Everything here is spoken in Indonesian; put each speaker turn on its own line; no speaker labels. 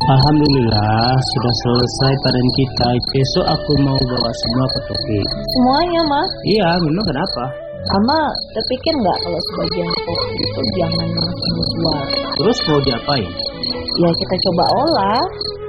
Alhamdulillah sudah selesai panen kita. Besok aku mau bawa semua ke Toki.
Semuanya, Mas.
Iya, memang kenapa?
Ama terpikir nggak kalau sebagian kopi itu jangan langsung dijual?
Terus mau diapain?
Ya kita coba olah.